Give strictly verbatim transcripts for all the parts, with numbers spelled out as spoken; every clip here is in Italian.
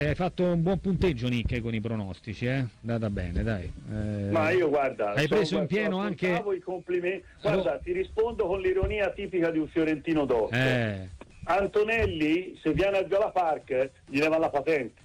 hai fatto un buon punteggio, Nick, con i pronostici, eh? Data bene, dai. Eh, Ma io guarda, hai preso in pieno guarda, anche i complimenti. Guarda, ti rispondo con l'ironia tipica di un fiorentino d'orto. Eh. Antonelli, se viene al Viola Park, gli leva la patente.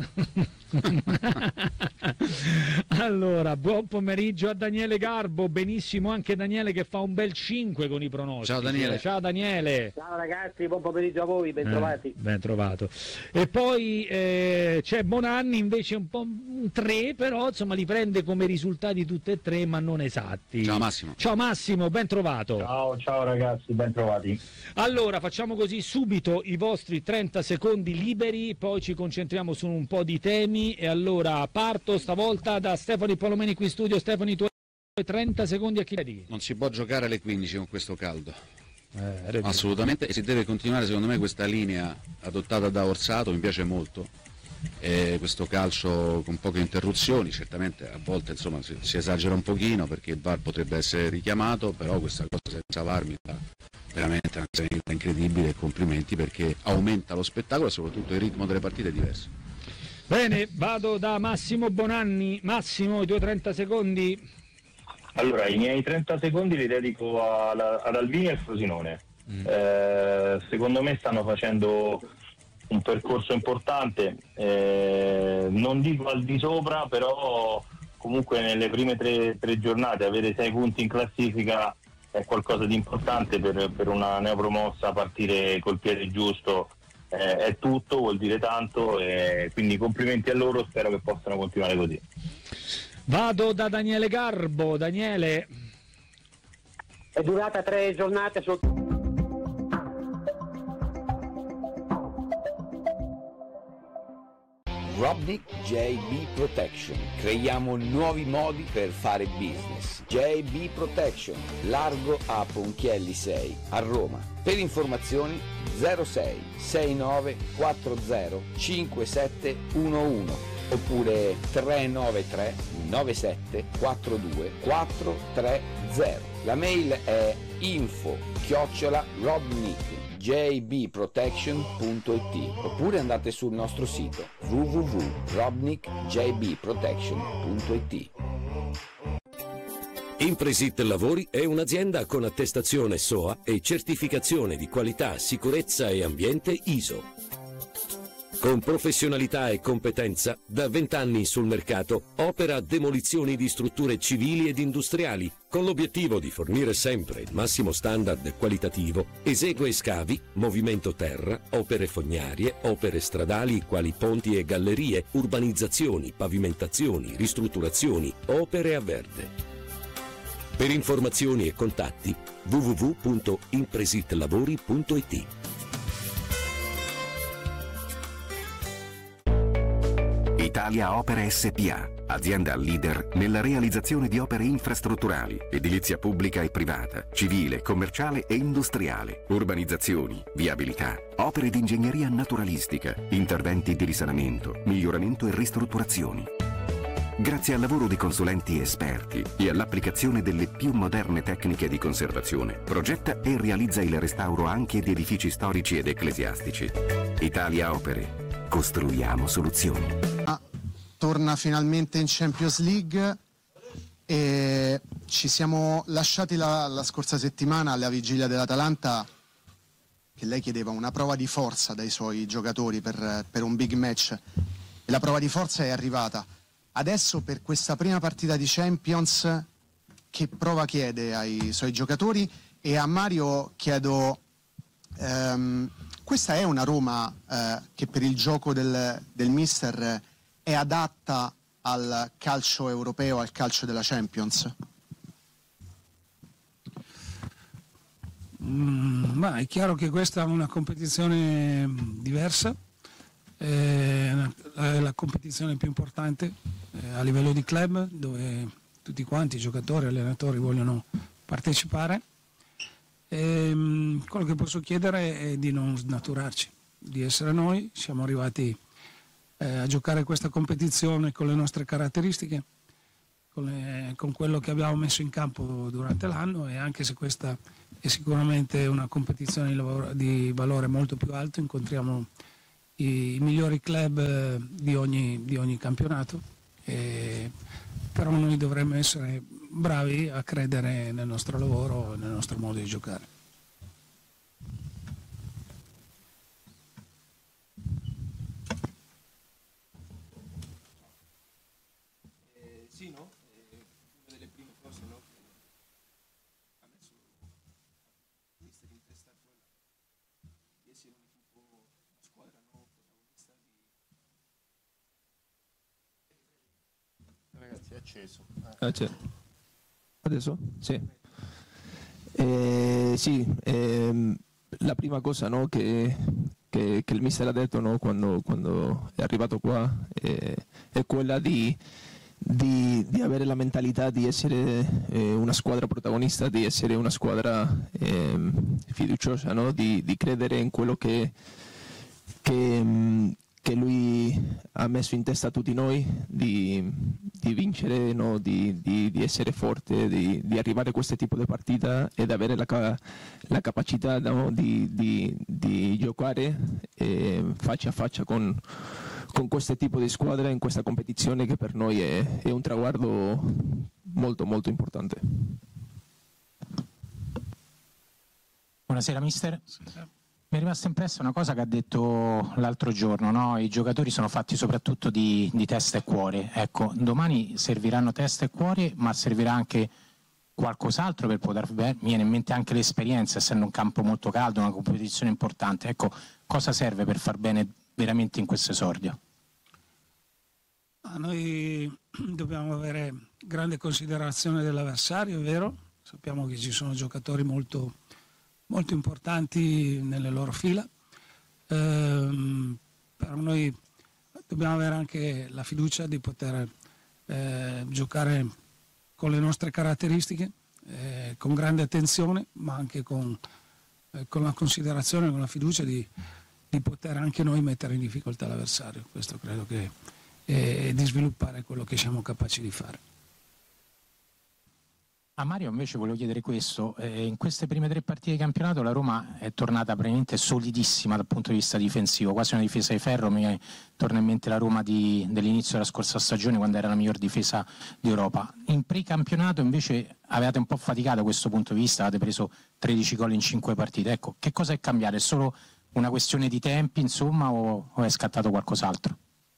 Allora, buon pomeriggio a Daniele Garbo, benissimo anche Daniele che fa un bel cinque con i pronostici. Ciao Daniele. Ciao Daniele. Ciao ragazzi, buon pomeriggio a voi, ben trovati. Eh, ben trovato. E poi eh, c'è Bonanni invece un po' un tre, però insomma li prende come risultati tutti e tre, ma non esatti. Ciao Massimo. Ciao Massimo, ben trovato. Ciao, ciao ragazzi, ben trovati. Allora, facciamo così subito i vostri trenta secondi liberi, poi ci concentriamo su un po' di temi e allora parto stavolta da Stefano Palomeni qui in studio. Stefano, i tuoi trenta secondi a chi dedichi? Non si può giocare alle quindici con questo caldo. Eh, Assolutamente, e si deve continuare secondo me questa linea adottata da Orsato, mi piace molto. E questo calcio con poche interruzioni, certamente a volte insomma si, si esagera un pochino perché il V A R potrebbe essere richiamato, però questa cosa senza V A R mi fa veramente una serenità incredibile e complimenti perché aumenta lo spettacolo e soprattutto il ritmo delle partite è diverso. Bene, vado da Massimo Bonanni. Massimo, i tuoi trenta secondi. Allora, i miei trenta secondi li dedico alla, ad Alvini e al Frosinone. Mm. Eh, secondo me stanno facendo un percorso importante, eh, non dico al di sopra, però comunque nelle prime tre, tre giornate avere sei punti in classifica è qualcosa di importante per, per una neopromossa. Partire col piede giusto eh, è tutto, vuol dire tanto, e quindi complimenti a loro, spero che possano continuare così. Vado da Daniele Garbo. Daniele. È durata tre giornate su... Robnik J B Protection. Creiamo nuovi modi per fare business. J B Protection, largo a Ponchielli sei, a Roma. Per informazioni zero sei sei nove quattro zero cinque sette uno uno oppure tre nove tre nove sette quattro due quattro tre zero. La mail è info chiocciola robnik j b protection punto i t oppure andate sul nostro sito w w w punto robnik j b protection punto i t. Impresit Lavori è un'azienda con attestazione S O A e certificazione di qualità, sicurezza e ambiente I S O. Con professionalità e competenza, da vent'anni sul mercato, opera demolizioni di strutture civili ed industriali, con l'obiettivo di fornire sempre il massimo standard qualitativo, esegue scavi, movimento terra, opere fognarie, opere stradali quali ponti e gallerie, urbanizzazioni, pavimentazioni, ristrutturazioni, opere a verde. Per informazioni e contatti w w w punto impresitlavori punto i t. Italia Opere S P A, azienda leader nella realizzazione di opere infrastrutturali, edilizia pubblica e privata, civile, commerciale e industriale, urbanizzazioni, viabilità, opere di ingegneria naturalistica, interventi di risanamento, miglioramento e ristrutturazioni. Grazie al lavoro di consulenti esperti e all'applicazione delle più moderne tecniche di conservazione, progetta e realizza il restauro anche di edifici storici ed ecclesiastici. Italia Opere. Costruiamo soluzioni. Ah, torna finalmente in Champions League e ci siamo lasciati la, la scorsa settimana alla vigilia dell'Atalanta, che lei chiedeva una prova di forza dai suoi giocatori per, per un big match, e la prova di forza è arrivata. Adesso per questa prima partita di Champions che prova chiede ai suoi giocatori? E a Mario chiedo, ehm, questa è una Roma eh, che per il gioco del, del mister è adatta al calcio europeo, al calcio della Champions? Mm, ma è chiaro che questa è una competizione diversa, è la competizione più importante eh, a livello di club, dove tutti quanti, giocatori e allenatori, vogliono partecipare. E, mh, quello che posso chiedere è di non snaturarci, di essere noi. Siamo arrivati eh, a giocare questa competizione con le nostre caratteristiche, con, le, con quello che abbiamo messo in campo durante l'anno, e anche se questa è sicuramente una competizione di, lavoro, di valore molto più alto, incontriamo i migliori club eh, di ogni, di ogni campionato, e, però noi dovremmo essere bravi a credere nel nostro lavoro e nel nostro modo di giocare. Eh, sì, no? Eh, una delle prime cose, no? Che ha messo questa di testa quella di essere un equipo, una squadra, no? Protagonista di... Ragazzi, è acceso. Ah, c'è. Adesso? Sì. Eh, sì, ehm, la prima cosa, no, che, che, che il mister ha detto, no, quando, quando è arrivato qua eh, è quella di, di, di avere la mentalità di essere eh, una squadra protagonista, di essere una squadra eh, fiduciosa, no? di, di credere in quello che, che, che lui ha messo in testa a tutti noi, di, di vincere, no? di, di, di essere forte, di, di arrivare a questo tipo di partita ed avere la, la capacità, no? di, di, di giocare eh, faccia a faccia con, con questo tipo di squadra in questa competizione, che per noi è, è un traguardo molto molto importante. Buonasera mister. Mi è rimasta impressa una cosa che ha detto l'altro giorno, no? I giocatori sono fatti soprattutto di, di testa e cuore. Ecco, domani serviranno testa e cuore, ma servirà anche qualcos'altro per poter... Beh, mi viene in mente anche l'esperienza, essendo un campo molto caldo, una competizione importante. Ecco, cosa serve per far bene veramente in questo esordio? Ah, noi dobbiamo avere grande considerazione dell'avversario, è vero? Sappiamo che ci sono giocatori molto... molto importanti nelle loro fila, ehm, però noi dobbiamo avere anche la fiducia di poter eh, giocare con le nostre caratteristiche, eh, con grande attenzione, ma anche con, eh, con la considerazione, con la fiducia di, di poter anche noi mettere in difficoltà l'avversario. Questo credo che è di sviluppare quello che siamo capaci di fare. A Mario invece volevo chiedere questo, eh, in queste prime tre partite di campionato la Roma è tornata praticamente solidissima dal punto di vista difensivo, quasi una difesa di ferro. Mi torna in mente la Roma di, dell'inizio della scorsa stagione, quando era la miglior difesa d'Europa. In pre-campionato invece avevate un po' faticato da questo punto di vista, avete preso tredici gol in cinque partite. Ecco, che cosa è cambiato? È solo una questione di tempi, insomma, o, o è scattato qualcos'altro?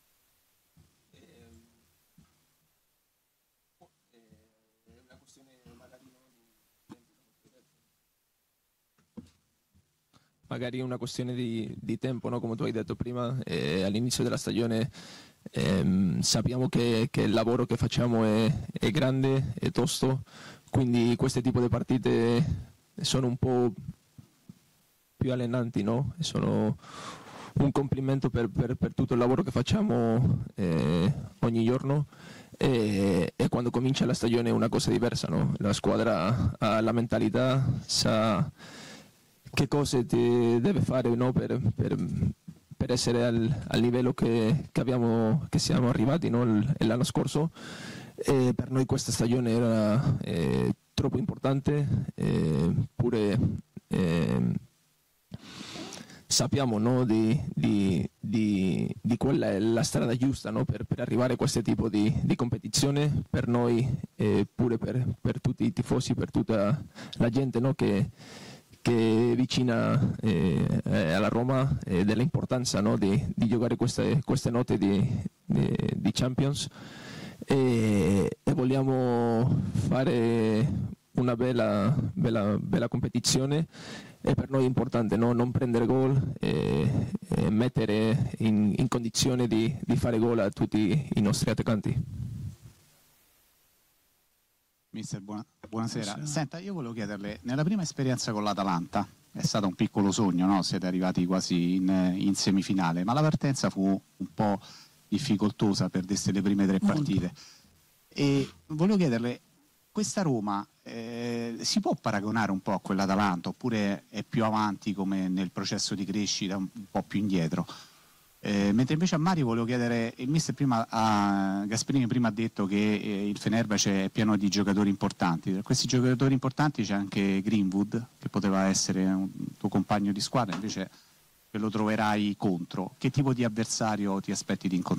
Magari una questione di, di tempo, no? Come tu hai detto prima, eh, all'inizio della stagione ehm, sappiamo che, che il lavoro che facciamo è, è grande, è tosto, quindi questo tipo di partite sono un po' più allenanti, no? Sono un complimento per, per, per tutto il lavoro che facciamo eh, ogni giorno, e, e quando comincia la stagione è una cosa diversa, no? La squadra ha la mentalità, sa che cose deve fare, no? per, per, per essere al, al livello che, che, abbiamo, che siamo arrivati, no? L'anno scorso. E per noi questa stagione era eh, troppo importante, eh, pure eh, sappiamo, no? di, di, di, di quella è la strada giusta, no? per, per arrivare a questo tipo di, di competizione per noi, e pure per, per tutti i tifosi, per tutta la gente, no? che che è vicina eh, alla Roma, eh, dell'importanza, no? di, di giocare queste, queste note di, di, di Champions, e, e vogliamo fare una bella, bella, bella competizione, e per noi è importante, no? non prendere gol e, e mettere in, in condizione di, di fare gol a tutti i nostri attaccanti. Mister, buona, buonasera. Senta, io volevo chiederle, nella prima esperienza con l'Atalanta, è stato un piccolo sogno, no? Siete arrivati quasi in, in semifinale, ma la partenza fu un po' difficoltosa per le prime tre partite. E volevo chiederle, questa Roma eh, si può paragonare un po' a quell'Atalanta, oppure è più avanti come nel processo di crescita, un po' più indietro? Eh, mentre invece a Mario volevo chiedere, il mister prima, a Gasperini prima ha detto che eh, il Fenerbahce è pieno di giocatori importanti. Tra questi giocatori importanti c'è anche Greenwood, che poteva essere un tuo compagno di squadra, invece che lo troverai contro. Che tipo di avversario ti aspetti di incontrare?